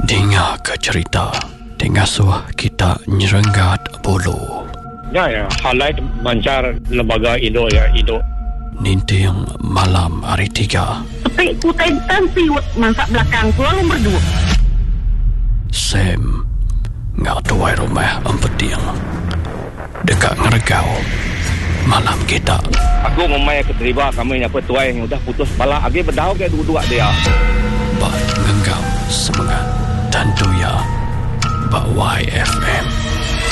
Dengar ke cerita Tengasuh kita nyerenggat bulu. Ya, halai mancar lembaga Indo ya, Indo. Ninting malam hari 3. Tapi kutai siwut mangsa belakang ku lalu berdua. Sam ngak tuai rumah empeting dekat ngeregau malam kita. Aku memang keterima kami apa tuai yang udah putus bala agi berdau ke dua-dua dia. Bak ngenggam semangat dan doya Bak YFM.